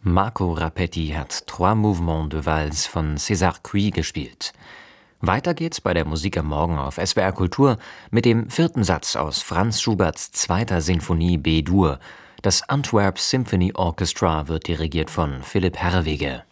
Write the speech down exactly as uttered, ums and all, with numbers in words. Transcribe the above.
Marco Rapetti hat Trois Mouvements de Valse von César Cui gespielt. Weiter geht's bei der Musik am Morgen auf S W R Kultur mit dem vierten Satz aus Franz Schuberts zweiter Sinfonie B-Dur. Das Antwerp Symphony Orchestra wird dirigiert von Philipp Herreweghe.